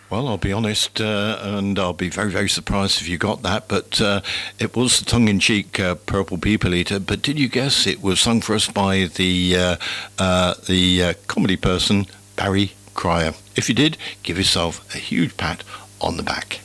Well, I'll be honest, and I'll be very, very surprised if you got that, but it was the tongue-in-cheek Purple People Eater, but did you guess it was sung for us by the comedy person, Barry Cryer? If you did, give yourself a huge pat on the back.